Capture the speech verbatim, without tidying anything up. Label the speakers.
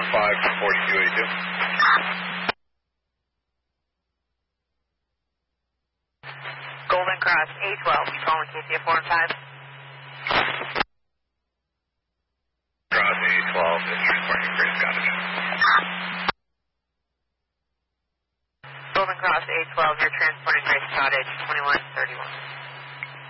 Speaker 1: one five four two eight two.
Speaker 2: Golden Cross A twelve, you calling K C F four and five?
Speaker 1: Cross A twelve is transporting Grace Cottage.
Speaker 2: Golden Cross A twelve, you're transporting Grace Cottage, twenty-one thirty-one.